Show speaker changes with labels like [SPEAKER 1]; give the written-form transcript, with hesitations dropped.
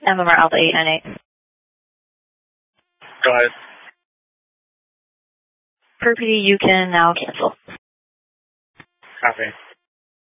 [SPEAKER 1] MMR Alpha 898.
[SPEAKER 2] Go ahead.
[SPEAKER 1] Per PD, you can now cancel.
[SPEAKER 2] Copy.